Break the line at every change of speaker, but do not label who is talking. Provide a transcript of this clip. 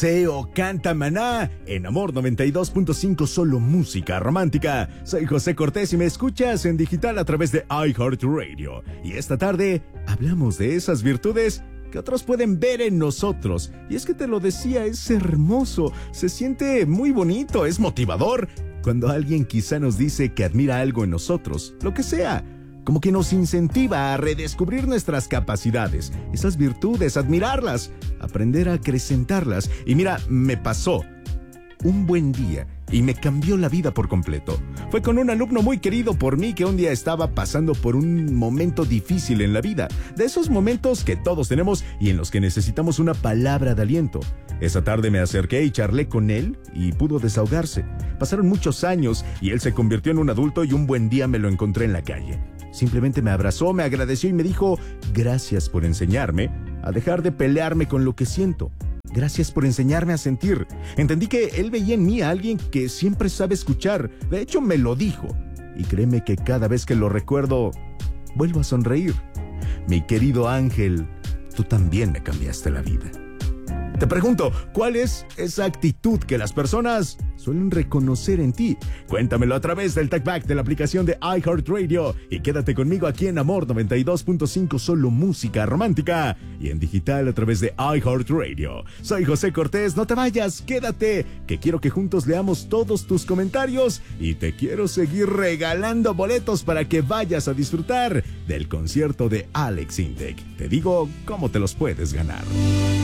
Teo canta Maná en Amor 92.5, solo música romántica. Soy José Cortés y me escuchas en digital a través de iHeartRadio. Y esta tarde hablamos de esas virtudes que otros pueden ver en nosotros. Y es que te lo decía, es hermoso, se siente muy bonito, es motivador cuando alguien quizá nos dice que admira algo en nosotros, lo que sea. Como que nos incentiva a redescubrir nuestras capacidades, esas virtudes, admirarlas, aprender a acrecentarlas. Y mira, me pasó un buen día y me cambió la vida por completo. Fue con un alumno muy querido por mí que un día estaba pasando por un momento difícil en la vida, de esos momentos que todos tenemos y en los que necesitamos una palabra de aliento. Esa tarde me acerqué y charlé con él y pudo desahogarse. Pasaron muchos años y él se convirtió en un adulto y un buen día me lo encontré en la calle. Simplemente me abrazó, me agradeció y me dijo: gracias por enseñarme a dejar de pelearme con lo que siento. Gracias por enseñarme a sentir. Entendí que él veía en mí a alguien que siempre sabe escuchar. De hecho, me lo dijo. Y créeme que cada vez que lo recuerdo, vuelvo a sonreír. Mi querido Ángel, tú también me cambiaste la vida. Te pregunto, ¿cuál es esa actitud que las personas suelen reconocer en ti? Cuéntamelo a través del TalkBack de la aplicación de iHeartRadio y quédate conmigo aquí en Amor 92.5, solo música romántica, y en digital a través de iHeartRadio. Soy José Cortés, no te vayas, quédate, que quiero que juntos leamos todos tus comentarios y te quiero seguir regalando boletos para que vayas a disfrutar del concierto de Alex Intec. Te digo cómo te los puedes ganar.